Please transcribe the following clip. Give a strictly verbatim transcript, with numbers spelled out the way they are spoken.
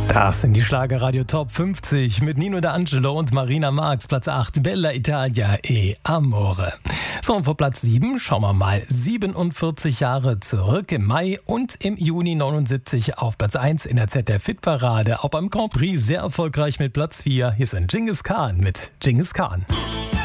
Das sind die Schlagerradio Top fünfzig mit Nino D'Angelo und Marina Marx. Platz acht, Bella Italia e Amore. So, und vor Platz sieben schauen wir mal siebenundvierzig Jahre zurück. Im Mai und im Juni neunundsiebzig auf Platz eins in der Z D F-Hitparade. Auch beim Grand Prix sehr erfolgreich mit Platz vier. Hier sind Genghis Khan mit Genghis Khan.